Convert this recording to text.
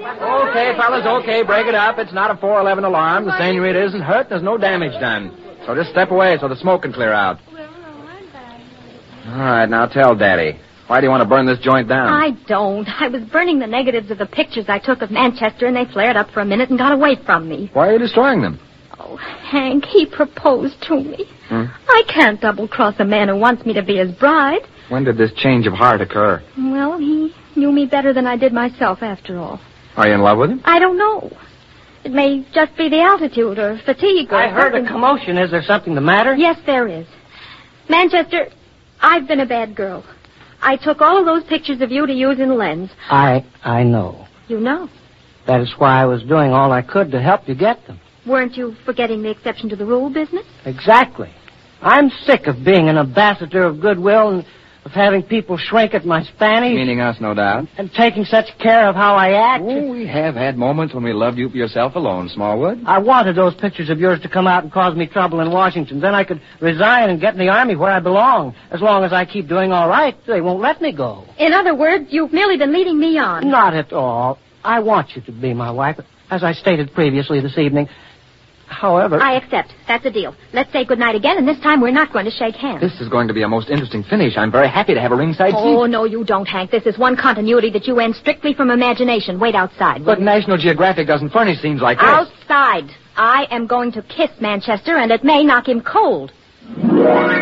Okay, fellas, okay, break it up. It's not a 411 alarm. The senorita isn't hurt. There's no damage done. So just step away so the smoke can clear out. All right, now tell Daddy. Why do you want to burn this joint down? I don't. I was burning the negatives of the pictures I took of Manchester, and they flared up for a minute and got away from me. Why are you destroying them? Oh, Hank, he proposed to me. I can't double-cross a man who wants me to be his bride. When did this change of heart occur? Well, he knew me better than I did myself, after all. Are you in love with him? I don't know. It may just be the altitude or fatigue or I heard something. a commotion. Is there something the matter? Yes, there is. Manchester, I've been a bad girl. I took all of those pictures of you to use in Lens. I know. You know. That is why I was doing all I could to help you get them. Weren't you forgetting the exception to the rule business? Exactly. I'm sick of being an ambassador of goodwill and of having people shrink at my Spanish. Meaning us, no doubt. And taking such care of how I act. Oh, we have had moments when we loved you for yourself alone, Smallwood. I wanted those pictures of yours to come out and cause me trouble in Washington. Then I could resign and get in the Army where I belong. As long as I keep doing all right, they won't let me go. In other words, you've merely been leading me on. Not at all. I want you to be my wife, as I stated previously this evening. However... I accept. That's a deal. Let's say goodnight again, and this time we're not going to shake hands. This is going to be a most interesting finish. I'm very happy to have a ringside seat. Oh, no, you don't, Hank. This is one continuity that you end strictly from imagination. Wait outside. But National Geographic doesn't furnish scenes like this. Outside. I am going to kiss Manchester, and it may knock him cold.